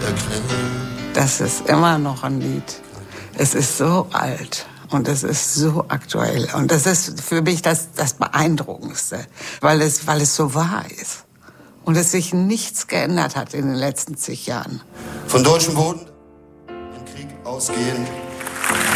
Das ist immer noch ein Lied. Es ist so alt und es ist so aktuell. Und das ist für mich das Beeindruckendste, weil es so wahr ist. Und es sich nichts geändert hat in den letzten 10 Jahren. Von deutschem Boden in Krieg ausgehen.